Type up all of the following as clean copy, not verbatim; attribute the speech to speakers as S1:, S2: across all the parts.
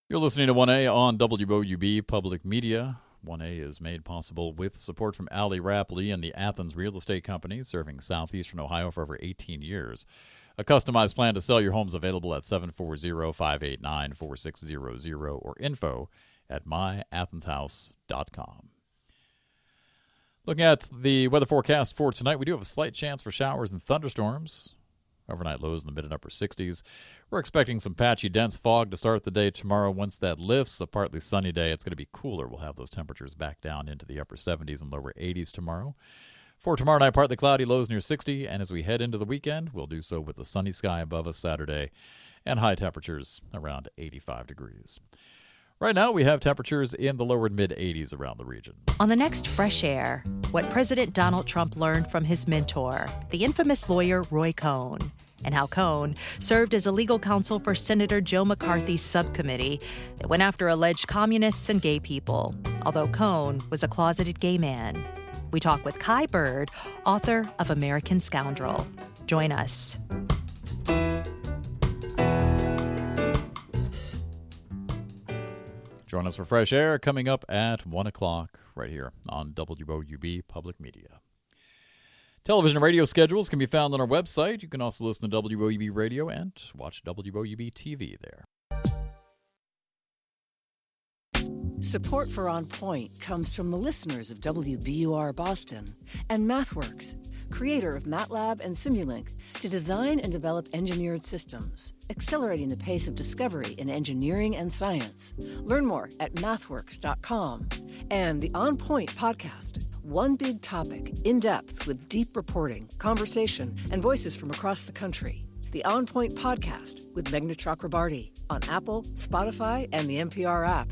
S1: You're listening to 1A on WOUB Public Media. 1A is made possible with support from Ali Rapley and the Athens Real Estate Company, serving southeastern Ohio for over 18 years. A customized plan to sell your homes available at 740-589-4600 or info at myathenshouse.com. Looking at the weather forecast for tonight, we do have a slight chance for showers and thunderstorms. Overnight lows in the mid and upper 60s. We're expecting some patchy, dense fog to start the day tomorrow. Once that lifts, a partly sunny day, it's going to be cooler. We'll have those temperatures back down into the upper 70s and lower 80s tomorrow. For tomorrow night, partly cloudy, lows near 60. And as we head into the weekend, we'll do so with a sunny sky above us Saturday and high temperatures around 85 degrees. Right now, we have temperatures in the lower and mid-80s around the region.
S2: On the next Fresh Air, what President Donald Trump learned from his mentor, the infamous lawyer Roy Cohn, and how Cohn served as a legal counsel for Senator Joe McCarthy's subcommittee that went after alleged communists and gay people, although Cohn was a closeted gay man. We talk with Kai Bird, author of American Scoundrel. Join us.
S1: Join us for Fresh Air coming up at 1 o'clock right here on WOUB Public Media. Television and radio schedules can be found on our website. You can also listen to WOUB Radio and watch WOUB TV there.
S3: Support for On Point comes from the listeners of WBUR Boston and MathWorks, creator of MATLAB and Simulink, to design and develop engineered systems, accelerating the pace of discovery in engineering and science. Learn more at mathworks.com. And the On Point podcast, one big topic, in depth with deep reporting, conversation, and voices from across the country. The On Point podcast with Meghna Chakrabarty on Apple, Spotify, and the NPR app.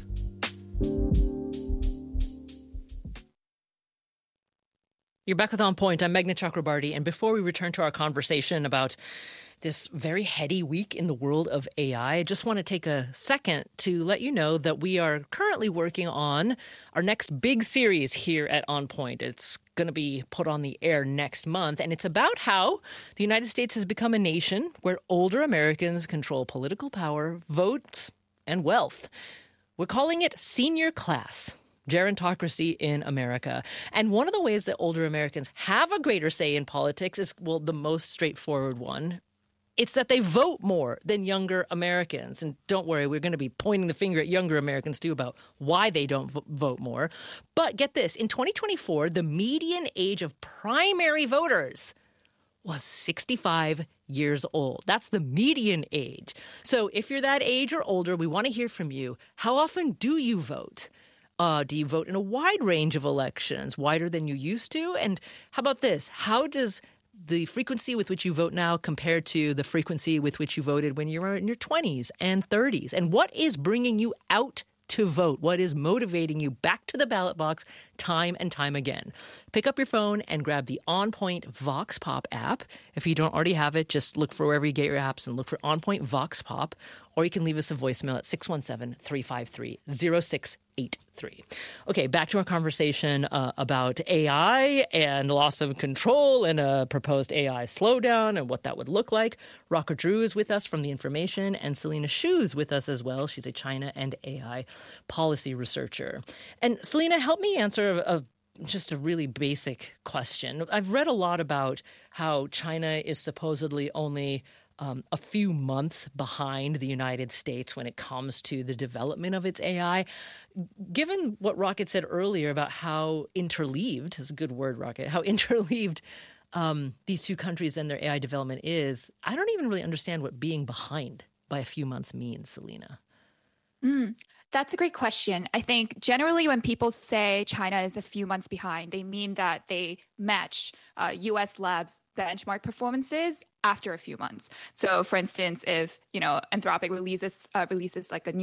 S4: You're back with On Point. I'm Meghna Chakrabarty, and before we return to our conversation about this very heady week in the world of AI, I just want to take a second to let you know that we are currently working on our next big series here at On Point. It's going to be put on the air next month, and it's about how the United States has become a nation where older Americans control political power, votes, and wealth. We're calling it Senior Class, Gerontocracy in America. And one of the ways that older Americans have a greater say in politics is, well, the most straightforward one. It's that they vote more than younger Americans. And don't worry, we're going to be pointing the finger at younger Americans, too, about why they don't vote more. But get this, in 2024, the median age of primary voters was 65 years old. That's the median age. So if you're that age or older, we want to hear from you. How often do you vote? Do you vote in a wide range of elections, wider than you used to? And how about this? How does the frequency with which you vote now compare to the frequency with which you voted when you were in your 20s and 30s? And what is bringing you out to vote? What is motivating you back to the ballot box time and time again? Pick up your phone and grab the On Point Vox Pop app. If you don't already have it, just look for wherever you get your apps and look for On Point Vox Pop, or you can leave us a voicemail at 617-353-0683. Okay, back to our conversation about AI and loss of control and a proposed AI slowdown and what that would look like. Rocker Drew is with us from The Information, and Selena Shu is with us as well. She's a China and AI policy researcher. And Selena, help me answer just a really basic question. I've read a lot about how China is supposedly only a few months behind the United States when it comes to the development of its AI. Given what Rocket said earlier about how interleaved, is a good word, Rocket, how interleaved these two countries and their AI development is, I don't even really understand what being behind by a few months means, Selena.
S5: That's a great question. I think generally when people say China is a few months behind, they mean that they match U.S. labs' benchmark performances after a few months. So, for instance, if Anthropic releases like a new